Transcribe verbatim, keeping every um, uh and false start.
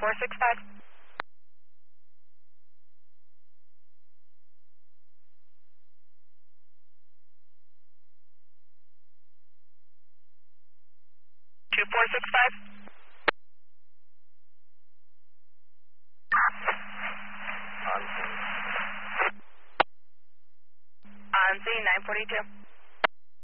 four six five. two four six five. On scene. On scene, nine forty-two.